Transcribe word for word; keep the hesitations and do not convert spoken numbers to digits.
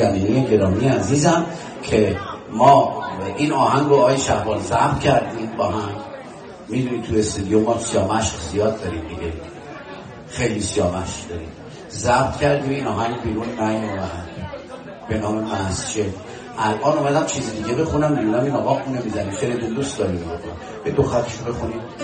گنینی گرامی عزیزم که ما این آهنگ رو آقای شهبال ضبط کردیم با هم. میدونی تو استودیو ما سیامشق زیاد داریم دیگه، خیلی سیامشق داریم. ضبط کردیم این آهنگ بیرون نیومد به نام مسجد. الان اومدم چیز دیگه بخونم، میدونم این آقا خونه میزنی، خیلی دوست داریم بخونم. به دو خطش بخونیم.